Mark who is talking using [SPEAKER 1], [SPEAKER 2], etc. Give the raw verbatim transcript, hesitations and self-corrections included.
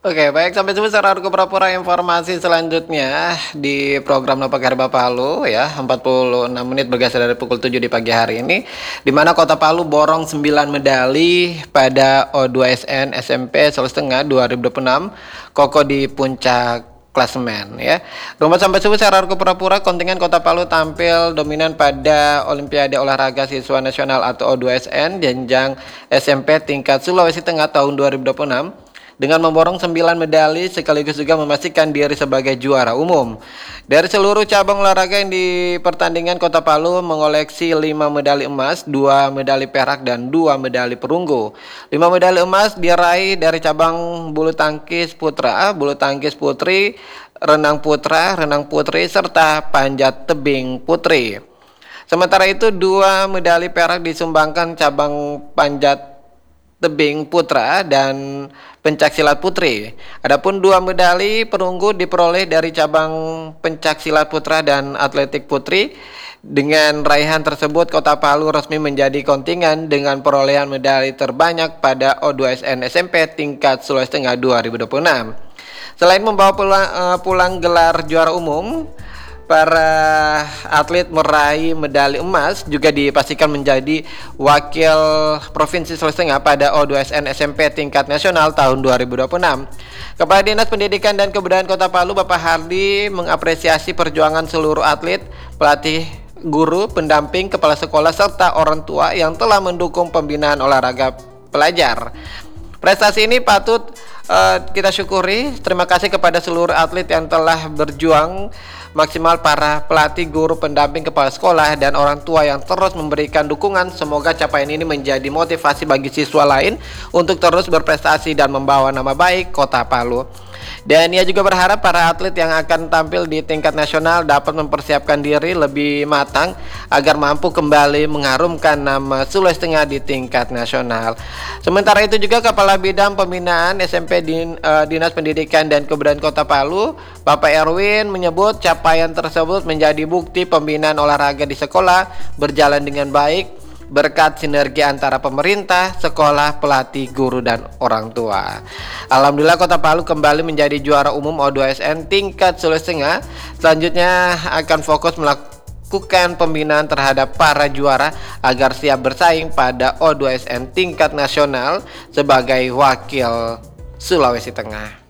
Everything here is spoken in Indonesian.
[SPEAKER 1] Oke, baik, sampai jumpa secara pura-pura informasi selanjutnya di program Nova Kabar Palu ya, empat puluh enam menit bergeser dari pukul tujuh di pagi hari ini, di mana Kota Palu borong sembilan medali pada O dua S N S M P Solo Tengah dua ribu dua puluh enam, kokoh di puncak klasemen ya. Rumah sampai subuh secara pura-pura kontingen Kota Palu tampil dominan pada Olimpiade Olahraga Siswa Nasional atau O dua S N jenjang S M P tingkat Sulawesi Tengah tahun dua ribu dua puluh enam dengan memborong sembilan medali sekaligus juga memastikan diri sebagai juara umum. Dari seluruh cabang olahraga yang di pertandingan, Kota Palu mengoleksi lima medali emas, dua medali perak dan dua medali perunggu. lima medali emas diraih dari cabang bulu tangkis putra, bulu tangkis putri, renang putra, renang putri serta panjat tebing putri. Sementara itu dua medali perak disumbangkan cabang panjat tebing putra dan pencaksilat putri. Adapun dua medali perunggu diperoleh dari cabang pencaksilat putra dan atletik putri. Dengan raihan tersebut, Kota Palu resmi menjadi kontingen dengan perolehan medali terbanyak pada O dua S N S M P tingkat Sulawesi Tengah dua ribu dua puluh enam. Selain membawa pulang, uh, pulang gelar juara umum, para atlet meraih medali emas juga dipastikan menjadi wakil Provinsi Sulawesi Tengah pada O dua S N S M P tingkat nasional tahun dua ribu dua puluh enam. Kepala Dinas Pendidikan dan Kebudayaan Kota Palu, Bapak Hardi, mengapresiasi perjuangan seluruh atlet, pelatih, guru, pendamping, kepala sekolah, serta orang tua yang telah mendukung pembinaan olahraga pelajar. Prestasi ini patut uh, kita syukuri. Terima kasih kepada seluruh atlet yang telah berjuang maksimal, para pelatih, guru, pendamping, kepala sekolah, dan orang tua yang terus memberikan dukungan. Semoga capaian ini menjadi motivasi bagi siswa lain untuk terus berprestasi dan membawa nama baik Kota Palu. Dan ia juga berharap para atlet yang akan tampil di tingkat nasional dapat mempersiapkan diri lebih matang agar mampu kembali mengharumkan nama Sulawesi Tengah di tingkat nasional. Sementara itu juga Kepala Bidang Pembinaan S M P Din, uh, Dinas Pendidikan dan Kebudayaan Kota Palu, Bapak Erwin, menyebut capaian tersebut menjadi bukti pembinaan olahraga di sekolah berjalan dengan baik berkat sinergi antara pemerintah, sekolah, pelatih, guru, dan orang tua. Alhamdulillah, Kota Palu kembali menjadi juara umum O dua S N tingkat Sulawesi Tengah. Selanjutnya akan fokus melakukan pembinaan terhadap para juara agar siap bersaing pada O dua S N tingkat nasional sebagai wakil Sulawesi Tengah.